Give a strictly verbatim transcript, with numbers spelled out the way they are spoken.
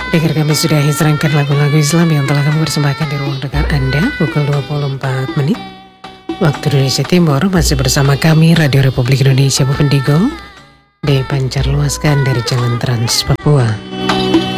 Dengar kami sudah serangkan lagu-lagu Islam yang telah kami persembahkan di ruang dengar Anda pukul dua puluh empat menit waktu Indonesia Timur. Masih bersama kami Radio Republik Indonesia Bovendigul, dipancar luaskan dari Jalan Trans Papua.